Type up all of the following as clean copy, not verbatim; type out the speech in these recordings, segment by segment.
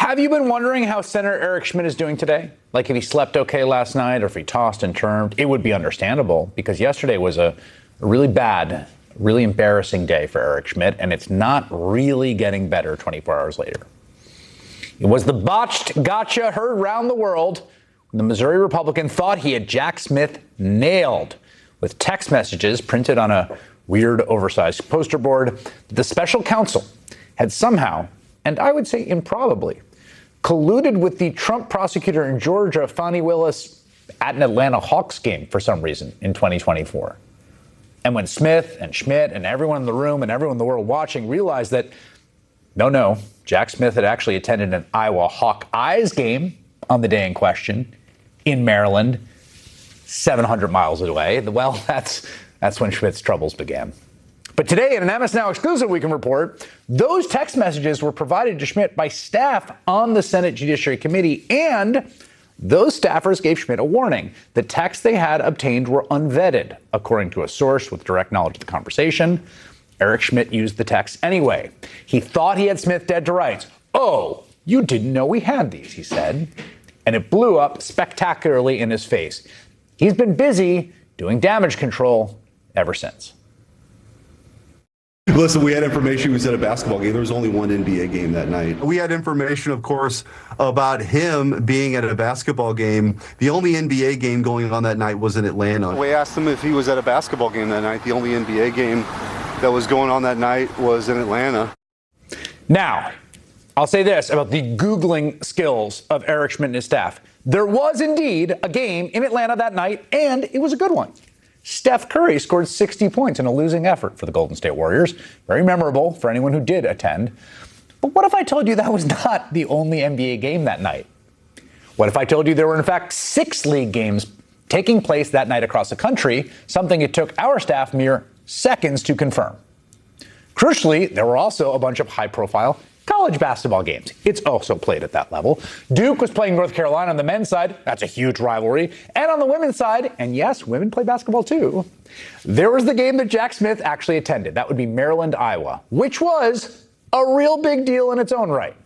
Have you been wondering how Senator Eric Schmitt is doing today? Like if he slept okay last night or if he tossed and turned? It would be understandable because yesterday was a really bad, really embarrassing day for Eric Schmitt, and it's not really getting better 24 hours later. It was the botched gotcha heard round the world when the Missouri Republican thought he had Jack Smith nailed with text messages printed on a weird, oversized poster board that the special counsel had somehow, and I would say improbably, colluded with the Trump prosecutor in Georgia, Fani Willis, at an Atlanta Hawks game for some reason in 2024. And when Smith and Schmitt and everyone in the room and everyone in the world watching realized that, no, Jack Smith had actually attended an Iowa Hawkeyes game on the day in question in Maryland, 700 miles away, well, that's when Schmitt's troubles began. But today, in an MS Now exclusive, we can report those text messages were provided to Schmitt by staff on the Senate Judiciary Committee, and those staffers gave Schmitt a warning. The texts they had obtained were unvetted, according to a source with direct knowledge of the conversation. Eric Schmitt used the text anyway. He thought he had Smith dead to rights. Oh, you didn't know we had these, he said. And it blew up spectacularly in his face. He's been busy doing damage control ever since. Listen, we had information he was at a basketball game. There was only one NBA game that night. We had information, of course, about him being at a basketball game. The only NBA game going on that night was in Atlanta. We asked him if he was at a basketball game that night. The only NBA game that was going on that night was in Atlanta. Now, I'll say this about the Googling skills of Eric Schmitt and his staff. There was indeed a game in Atlanta that night, and it was a good one. Steph Curry scored 60 points in a losing effort for the Golden State Warriors. Very memorable for anyone who did attend. But what if I told you that was not the only NBA game that night? What if I told you there were, in fact, 6 league games taking place that night across the country, something it took our staff mere seconds to confirm? Crucially, there were also a bunch of high-profile college basketball games. It's also played at that level. Duke was playing North Carolina on the men's side. That's a huge rivalry. And on the women's side, and yes, women play basketball too, there was the game that Jack Smith actually attended. That would be Maryland, Iowa, which was a real big deal in its own right.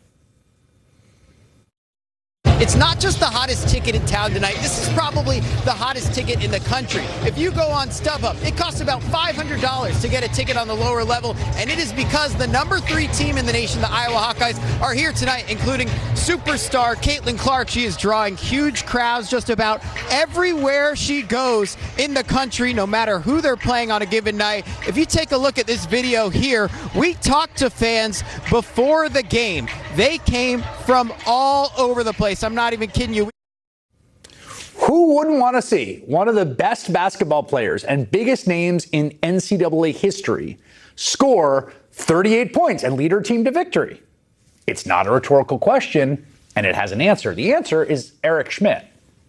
It's not just the hottest ticket in town tonight. This is probably the hottest ticket in the country. If you go on StubHub, it costs about $500 to get a ticket on the lower level, and it is because the number 3 team in the nation, the Iowa Hawkeyes, are here tonight, including superstar Caitlin Clark. She is drawing huge crowds just about everywhere she goes in the country, no matter who they're playing on a given night. If you take a look at this video here, we talked to fans before the game. They came from all over the place. I'm not even kidding you. Who wouldn't want to see one of the best basketball players and biggest names in NCAA history score 38 points and lead her team to victory? It's not a rhetorical question, and it has an answer. The answer is Eric Schmitt.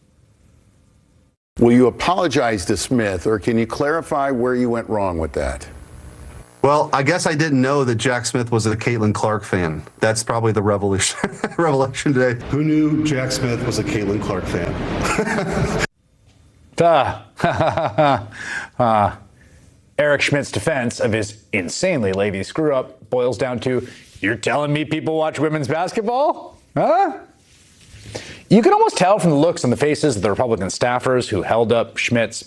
Will you apologize to Smith, or can you clarify where you went wrong with that? Well, I guess I didn't know that Jack Smith was a Caitlin Clark fan. That's probably the revelation today. Who knew Jack Smith was a Caitlin Clark fan? Eric Schmitt's defense of his insanely lazy screw-up boils down to, you're telling me people watch women's basketball? Huh? You can almost tell from the looks on the faces of the Republican staffers who held up Schmitt's